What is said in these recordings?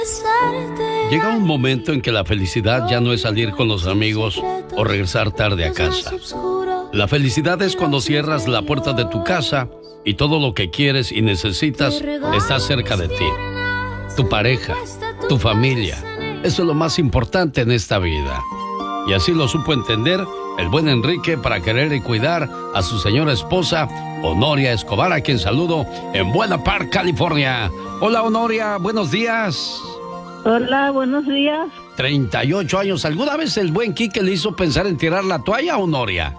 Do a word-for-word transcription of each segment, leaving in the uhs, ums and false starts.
Llega un momento en que la felicidad ya no es salir con los amigos o regresar tarde a casa. La felicidad es cuando cierras la puerta de tu casa y todo lo que quieres y necesitas está cerca de ti. Tu pareja, tu familia, eso es lo más importante en esta vida. Y así lo supo entender el buen Enrique para querer y cuidar a su señora esposa, Honoria Escobar, a quien saludo en Buena Park, California. Hola, Honoria, buenos días. Hola, buenos días. treinta y ocho años. ¿Alguna vez el buen Quique le hizo pensar en tirar la toalla, Honoria?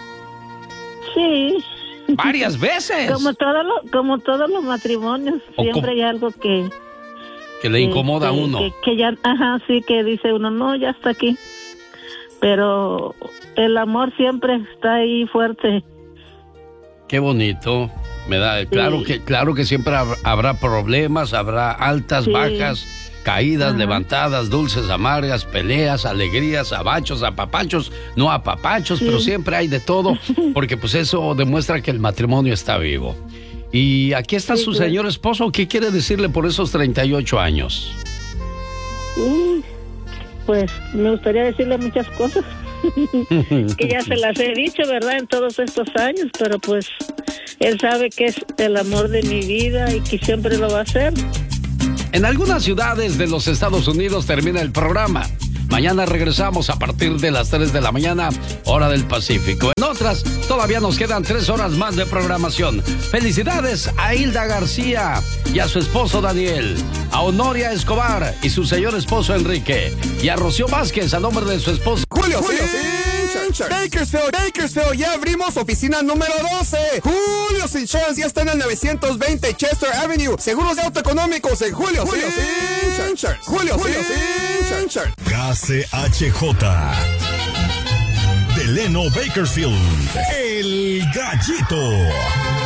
Sí. ¿Varias veces? Como, todo lo, como todos los matrimonios, O siempre como... hay algo que... Que le incomoda que, a uno. Que, que ya, ajá, sí, que dice uno, no, ya está aquí. Pero el amor siempre está ahí fuerte. Qué bonito. Me da, sí. claro que, claro que siempre habrá problemas, habrá altas, sí. bajas, caídas, ajá. levantadas, dulces, amargas, peleas, alegrías, abachos, apapachos, no apapachos, sí. pero siempre hay de todo, porque pues eso demuestra que el matrimonio está vivo. Y aquí está sí, su claro. señor esposo. ¿Qué quiere decirle por esos treinta y ocho años? Sí, pues me gustaría decirle muchas cosas que ya se las he dicho, ¿verdad? En todos estos años, pero pues él sabe que es el amor de mi vida y que siempre lo va a hacer. En algunas ciudades de los Estados Unidos termina el programa. Mañana regresamos a partir de las tres de la mañana, hora del Pacífico. En otras, todavía nos quedan tres horas más de programación. Felicidades a Hilda García y a su esposo Daniel, a Honoria Escobar y su señor esposo Enrique, y a Rocío Vázquez a nombre de su esposo Julio, Julio, sí. Bakersfield, Bakersfield, ya abrimos oficina número doce. Julio's Insurance ya está en el novecientos veinte Chester Avenue. Seguros de auto económicos en Julio's Insurance. Julio's Insurance. K C H J. Delano Bakersfield, el Gallito.